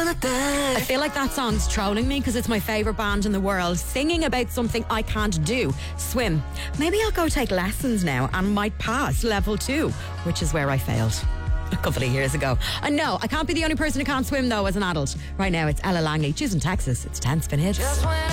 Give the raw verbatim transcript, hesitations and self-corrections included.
I feel like that song's trolling me because it's my favourite band in the world, singing about something I can't do, swim. Maybe I'll go take lessons now and might pass level two, which is where I failed a couple of years ago. I know, I can't be the only person who can't swim though as an adult. Right now it's Ella Langley. She's in Texas. It's ten Spin Hits.